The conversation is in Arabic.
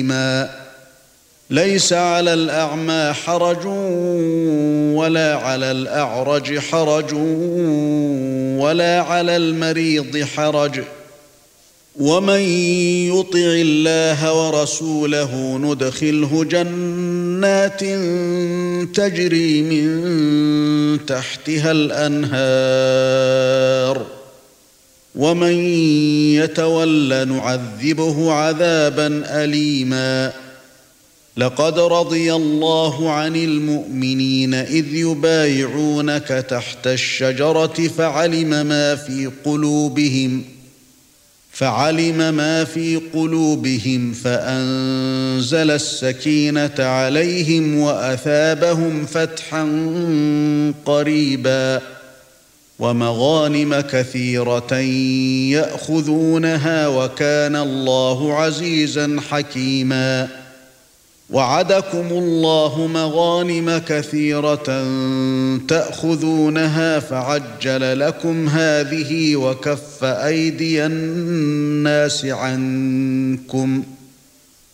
ليس على الأعمى حرج ولا على الأعرج حرج ولا على المريض حرج ومن يطع الله ورسوله ندخله جنات تجري من تحتها الأنهار ومن يتول نعذبه عذابا أليما لقد رضي الله عن المؤمنين إذ يبايعونك تحت الشجرة فعلم ما في قلوبهم فأنزل السكينة عليهم وأثابهم فتحا قريبا ومغانم كثيرة يأخذونها وكان الله عزيزا حكيما وعدكم الله مغانم كثيرة تأخذونها فعجل لكم هذه وكف أيدي الناس عنكم